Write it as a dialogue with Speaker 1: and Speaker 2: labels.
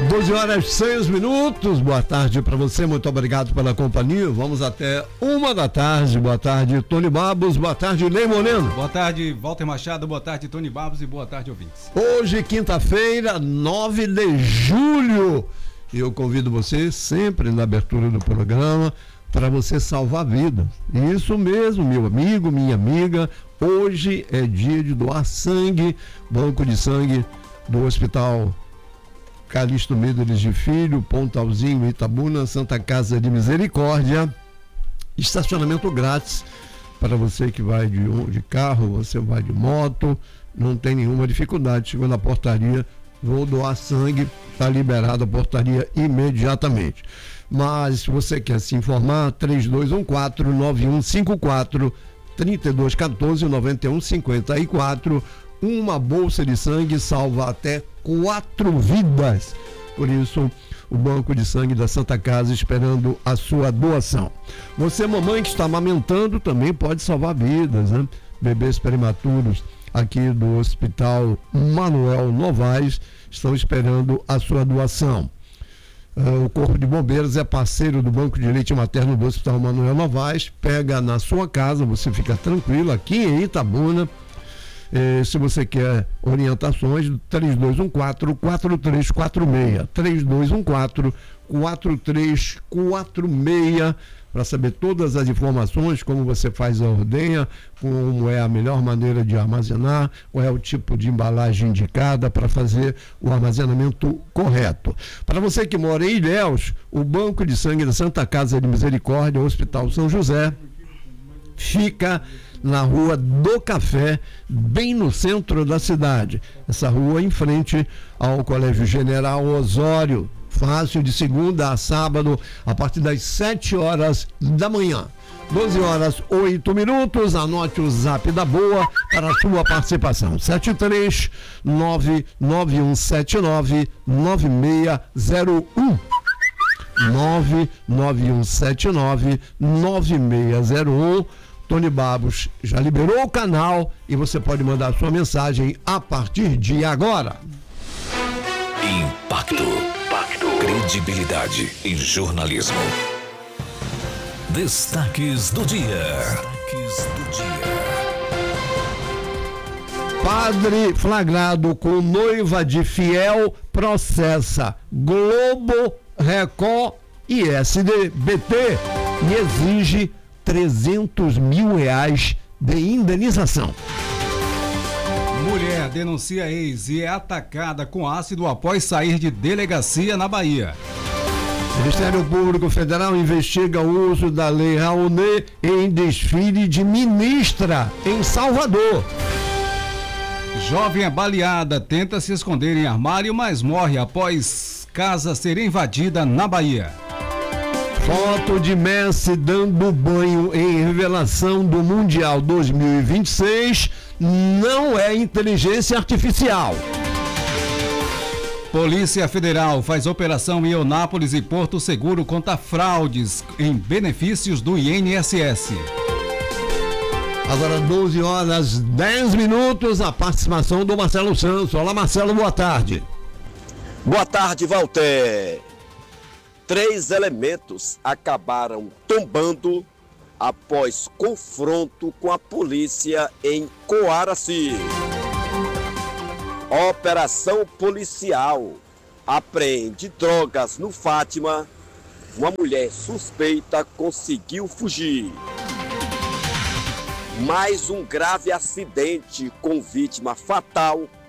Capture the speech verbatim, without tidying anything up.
Speaker 1: doze horas e seis minutos, boa tarde para você, muito obrigado pela companhia, vamos até uma da tarde, boa tarde Tony Babos, boa tarde Ney Moreno.
Speaker 2: Boa tarde Walter Machado, boa tarde Tony Babos e boa tarde ouvintes.
Speaker 1: Hoje, quinta-feira, nove de julho, e eu convido você sempre na abertura do programa para você salvar vidas. Isso mesmo, meu amigo, minha amiga, hoje é dia de doar sangue, banco de sangue do Hospital Calixto Medeiros de Filho, Pontalzinho, Itabuna, Santa Casa de Misericórdia, estacionamento grátis para você que vai de, de carro, você vai de moto, não tem nenhuma dificuldade, chegou na portaria, vou doar sangue, está liberada a portaria imediatamente. Mas se você quer se informar, três dois um quatro, nove um cinco quatro, três dois um quatro, nove um cinco quatro, uma bolsa de sangue salva até quatro vidas. Por isso, o Banco de Sangue da Santa Casa esperando a sua doação. Você, mamãe que está amamentando, também pode salvar vidas, né? Bebês prematuros aqui do Hospital Manuel Novaes estão esperando a sua doação. Uh, o Corpo de Bombeiros é parceiro do Banco de Leite Materno do Hospital Manuel Novaes. Pega na sua casa, você fica tranquilo, aqui em Itabuna. Eh, se você quer orientações, três dois um quatro, quatro três quatro seis, três dois um quatro, quatro três quatro seis, para saber todas as informações, como você faz a ordenha, como é a melhor maneira de armazenar, qual é o tipo de embalagem indicada para fazer o armazenamento correto. Para você que mora em Ilhéus, o Banco de Sangue da Santa Casa de Misericórdia, Hospital São José, fica na Rua do Café, bem no centro da cidade. Essa rua em frente ao Colégio General Osório, fácil de segunda a sábado, a partir das sete horas da manhã. doze horas, oito minutos, anote o zap da boa para a sua participação. sete três nove nove um sete nove nove seis zero um. nove nove um sete nove nove seis zero um. Tony Babos já liberou o canal e você pode mandar sua mensagem a partir de agora.
Speaker 3: Impacto. Impacto. Credibilidade em jornalismo. Destaques do dia. Destaques do dia.
Speaker 1: Padre flagrado com noiva de fiel processa Globo, Record e S B T e exige trezentos mil reais de indenização.
Speaker 2: Mulher denuncia ex e é atacada com ácido após sair de delegacia na Bahia.
Speaker 1: O Ministério Público Federal investiga o uso da Lei Rouanet em desfile de ministra em Salvador.
Speaker 2: Jovem é baleada, tenta se esconder em armário, mas morre após casa ser invadida na Bahia.
Speaker 1: Foto de Messi dando banho em revelação do Mundial dois mil e vinte e seis não é inteligência artificial.
Speaker 2: Polícia Federal faz operação em Eunápolis e Porto Seguro contra fraudes em benefícios do I N S S.
Speaker 1: Agora doze horas, dez minutos, a participação do Marcelo Santos. Olá, Marcelo, boa tarde.
Speaker 4: Boa tarde, Walter. Três elementos acabaram tombando após confronto com a polícia em Coaraci. Operação policial apreende drogas no Fátima. Uma mulher suspeita conseguiu fugir. Mais um grave acidente com vítima fatal